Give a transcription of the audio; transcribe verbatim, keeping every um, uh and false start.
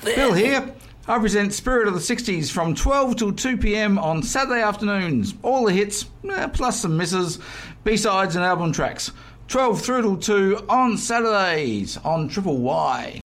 Bill here. I present Spirit of the sixties from twelve till two p.m. on Saturday afternoons. All the hits, eh, plus some misses, B-sides and album tracks. twelve through till two on Saturdays on Triple Y.